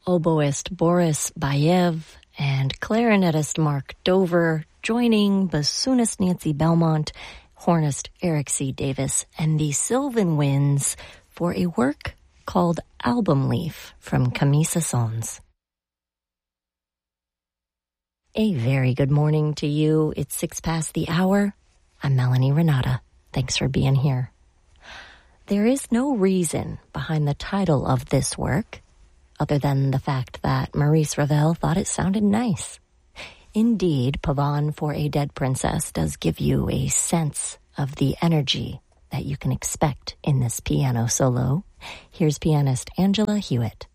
oboist Boris Bayev, and clarinetist Mark Dover, joining bassoonist Nancy Belmont, hornist Eric C. Davis, and the Sylvan Winds for a work called Album Leaf from Camille Saint-Saëns. A very good morning to you. It's 6 past the hour. I'm Melanie Renata. Thanks for being here. There is no reason behind the title of this work, other than the fact that Maurice Ravel thought it sounded nice. Indeed, Pavane for a Dead Princess does give you a sense of the energy that you can expect in this piano solo. Here's pianist Angela Hewitt.